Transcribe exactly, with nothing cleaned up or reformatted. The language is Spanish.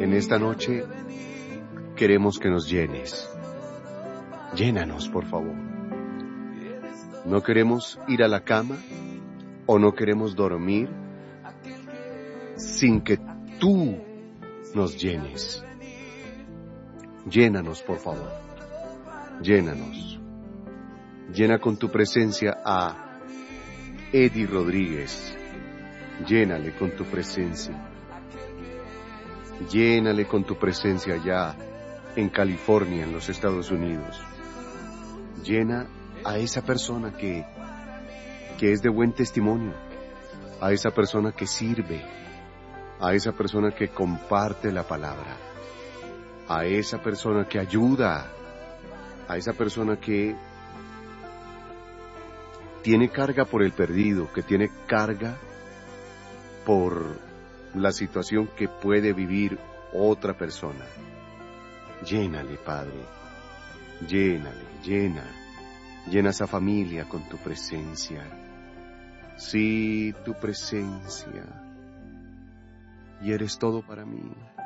En esta noche queremos que nos llenes. Llénanos, por favor. No queremos ir a la cama o no queremos dormir sin que tú nos llenes. Llénanos, por favor. Llénanos. Llena con tu presencia a Eddie Rodríguez. Llénale con tu presencia. Llénale con tu presencia allá en California, en los Estados Unidos. Llena a esa persona que, que es de buen testimonio, a esa persona que sirve, a esa persona que comparte la palabra, a esa persona que ayuda, a esa persona que tiene carga por el perdido, que tiene carga por la situación que puede vivir otra persona. Llénale, Padre, llénale, llena, llena esa familia con tu presencia. Sí, tu presencia. Y eres todo para mí.